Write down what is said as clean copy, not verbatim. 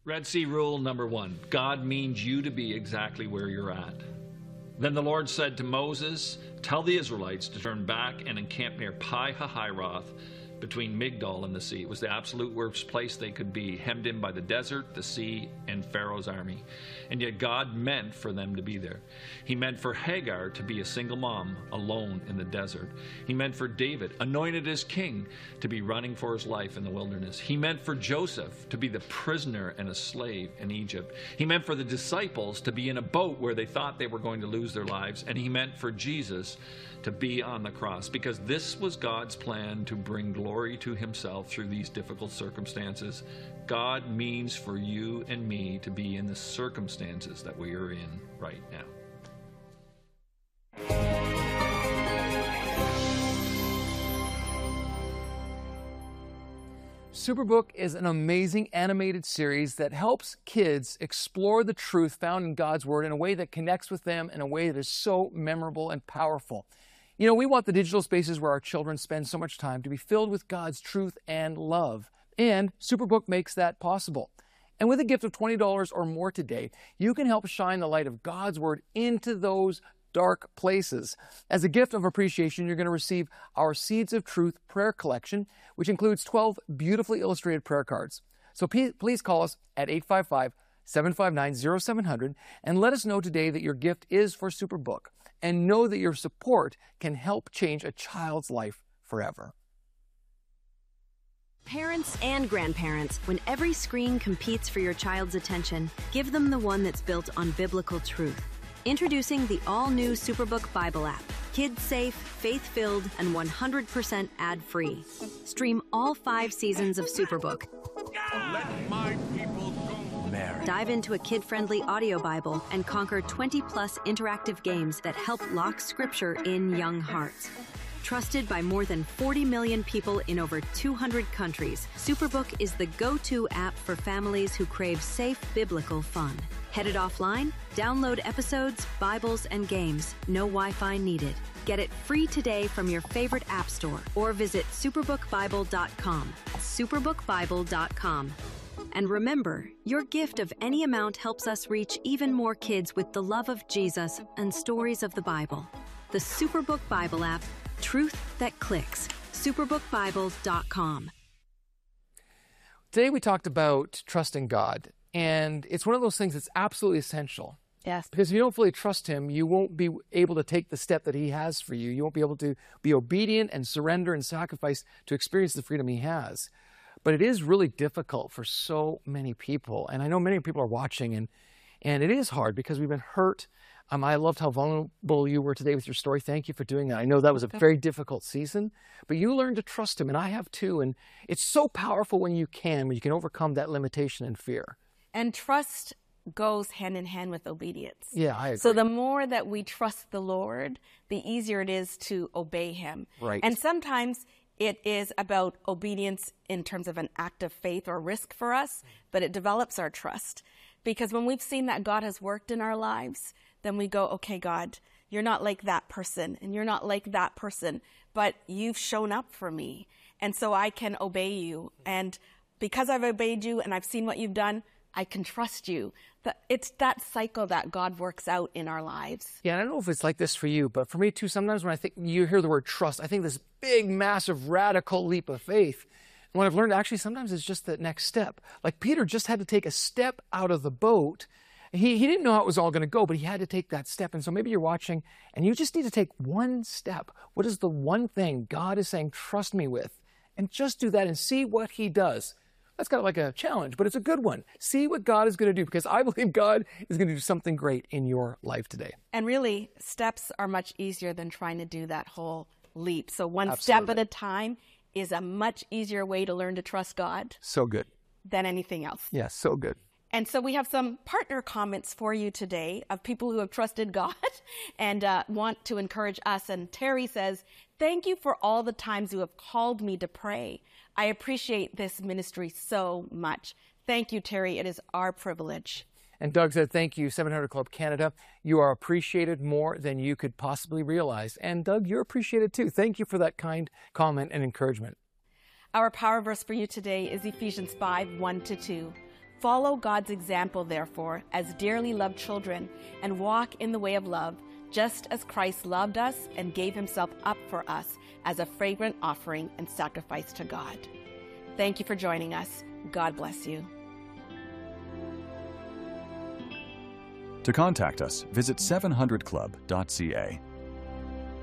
Red Sea rule number 1. God means you to be exactly where you're at. Then the Lord said to Moses, "Tell the Israelites to turn back and encamp near Pi-hahiroth, between Migdol and the sea." It was the absolute worst place they could be, hemmed in by the desert, the sea, and Pharaoh's army. And yet God meant for them to be there. He meant for Hagar to be a single mom, alone in the desert. He meant for David, anointed as king, to be running for his life in the wilderness. He meant for Joseph to be the prisoner and a slave in Egypt. He meant for the disciples to be in a boat where they thought they were going to lose their lives. And he meant for Jesus to be on the cross, because this was God's plan to bring glory to himself through these difficult circumstances. God means for you and me to be in the circumstances that we are in right now. Superbook is an amazing animated series that helps kids explore the truth found in God's Word in a way that connects with them in a way that is so memorable and powerful. You know, we want the digital spaces where our children spend so much time to be filled with God's truth and love. And Superbook makes that possible. And with a gift of $20 or more today, you can help shine the light of God's Word into those dark places. As a gift of appreciation, you're going to receive our Seeds of Truth prayer collection, which includes 12 beautifully illustrated prayer cards. So please call us at 855-759-0700 and let us know today that your gift is for Superbook. And know that your support can help change a child's life forever. Parents and grandparents, when every screen competes for your child's attention, give them the one that's built on biblical truth. Introducing the all-new Superbook Bible app. Kids-safe, faith-filled, and 100% ad-free. Stream all 5 seasons of Superbook. Let my people go. Mary. Dive into a kid-friendly audio Bible and conquer 20-plus interactive games that help lock Scripture in young hearts. Trusted by more than 40 million people in over 200 countries, Superbook is the go-to app for families who crave safe biblical fun. Headed offline? Download episodes, Bibles, and games. No Wi-Fi needed. Get it free today from your favorite app store or visit superbookbible.com. superbookbible.com. And remember, your gift of any amount helps us reach even more kids with the love of Jesus and stories of the Bible. The Superbook Bible app, truth that clicks. superbookbible.com. Today we talked about trusting God, and it's one of those things that's absolutely essential. Yes. Because if you don't fully trust him, you won't be able to take the step that he has for you. You won't be able to be obedient and surrender and sacrifice to experience the freedom he has. But it is really difficult for so many people. And I know many people are watching, and it is hard because we've been hurt. I loved how vulnerable you were today with your story. Thank you for doing that. I know that was a very difficult season, but you learned to trust him, and I have too. And it's so powerful when you can overcome that limitation and fear. And trust goes hand in hand with obedience. Yeah, I agree. So the more that we trust the Lord, the easier it is to obey him. Right. And sometimes it is about obedience in terms of an act of faith or risk for us, but it develops our trust. Because when we've seen that God has worked in our lives, then we go, okay, God, you're not like that person, and you're not like that person, but you've shown up for me, and so I can obey you. And because I've obeyed you and I've seen what you've done, I can trust you. It's that cycle that God works out in our lives. Yeah, I don't know if it's like this for you, but for me too, sometimes when I think you hear the word trust, I think this big, massive, radical leap of faith. And what I've learned actually sometimes is just that next step. Like Peter just had to take a step out of the boat. He didn't know how it was all going to go, but he had to take that step. And so maybe you're watching and you just need to take one step. What is the one thing God is saying, trust me with? And just do that and see what he does. That's kind of like a challenge, but it's a good one. See what God is going to do, because I believe God is going to do something great in your life today. And really, steps are much easier than trying to do that whole leap. So one Absolutely. step at a time is a much easier way to learn to trust God So good. than anything else. Yeah, so good. And so we have some partner comments for you today of people who have trusted God and want to encourage us. And Terry says, "Thank you for all the times you have called me to pray. I appreciate this ministry so much." Thank you, Terry. It is our privilege. And Doug said, thank you, 700 Club Canada. You are appreciated more than you could possibly realize. And Doug, you're appreciated too. Thank you for that kind comment and encouragement. Our power verse for you today is Ephesians 5:1-2. Follow God's example, therefore, as dearly loved children, and walk in the way of love, just as Christ loved us and gave himself up for us as a fragrant offering and sacrifice to God. Thank you for joining us. God bless you. To contact us, visit 700club.ca.